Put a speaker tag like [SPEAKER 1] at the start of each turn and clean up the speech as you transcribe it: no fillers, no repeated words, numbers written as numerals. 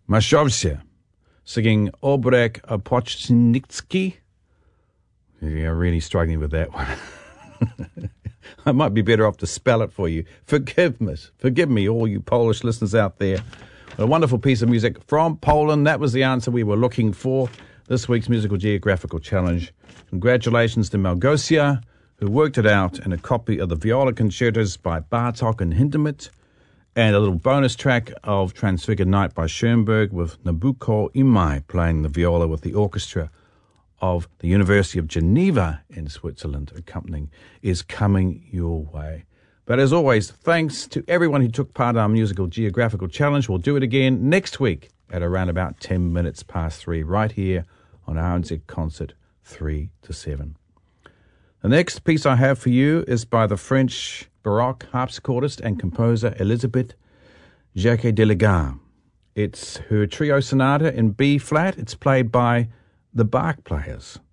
[SPEAKER 1] Maszowska, singing Obrek Opochnitsky. Yeah, really struggling with that one. I might be better off to spell it for you. Forgive me, all you Polish listeners out there. A wonderful piece of music from Poland. That was the answer we were looking for. This week's Musical Geographical Challenge. Congratulations to Malgosia, who worked it out in a copy of the viola concertos by Bartók and Hindemith, and a little bonus track of Transfigured Night by Schoenberg with Nabucco Imai playing the viola with the orchestra of the University of Geneva in Switzerland accompanying, is coming your way. But as always, thanks to everyone who took part in our Musical Geographical Challenge. We'll do it again next week at around about 10 minutes past 3 right here on RNZ Concert 3 to 7. The next piece I have for you is by the French Baroque harpsichordist and composer Elisabeth Jacquet-Delegare. It's her trio sonata in B-flat. It's played by the Bach Players.